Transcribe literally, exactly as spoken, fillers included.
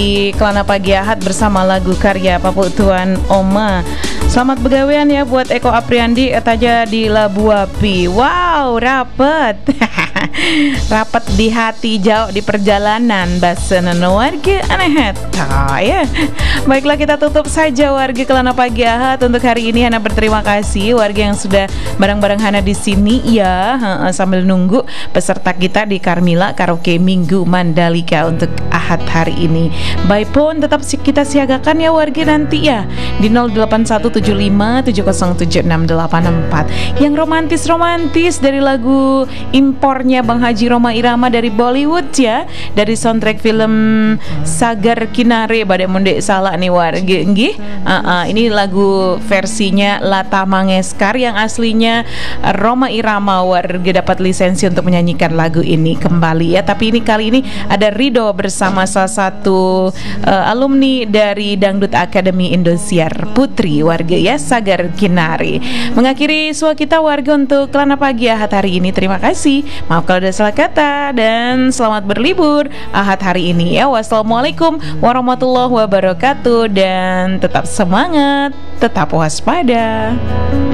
Di Kelana Pagi Ahad bersama lagu karya Papu Tuan Oma. Selamat begawean ya buat Eko Apriandi etaja di Labuapi. Wow, rapet. Rapet di hati, jauh di perjalanan. Bahasa warga aneh ya. Baiklah, kita tutup saja warga Kelana Pagi Ahad untuk hari ini. Hana berterima kasih warga yang sudah bareng-bareng Hana di sini ya, sambil nunggu peserta kita di Carmila Karaoke Minggu Mandalika untuk Ahad hari ini. By phone tetap kita siagakan ya warga nanti ya di nol delapan satu tujuh lima tujuh nol tujuh enam delapan empat. Yang romantis-romantis dari lagu impornya Bang Haji Rhoma Irama dari Bollywood ya, dari soundtrack film Sagar Kinare Badai Mondek Salah nih warga nggih. Uh, uh, ini lagu versinya Lata Mangeskar, yang aslinya Rhoma Irama warga dapat lisensi untuk menyanyikan lagu ini kembali ya. Tapi ini kali ini ada Rido bersama salah satu uh, alumni dari Dangdut Akademi Indosiar, Putri warga ya, Sagar Kinari. Mengakhiri suara kita warga untuk Kelana Pagi Ahad hari ini. Terima kasih, maaf kalau ada salah kata, dan selamat berlibur Ahad hari ini ya. Wassalamualaikum warahmatullahi wabarakatuh, dan tetap semangat, tetap waspada.